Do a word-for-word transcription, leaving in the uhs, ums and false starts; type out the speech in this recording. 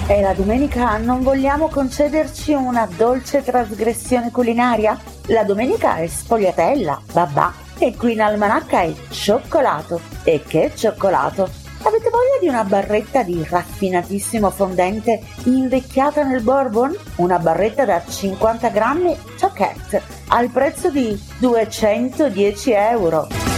E la domenica non vogliamo concederci una dolce trasgressione culinaria? La domenica è sfogliatella, babà, e qui in Almanacca è cioccolato. E che cioccolato! Avete voglia di una barretta di raffinatissimo fondente invecchiata nel bourbon? Una barretta da cinquanta grammi Choquette al prezzo di duecentodieci euro.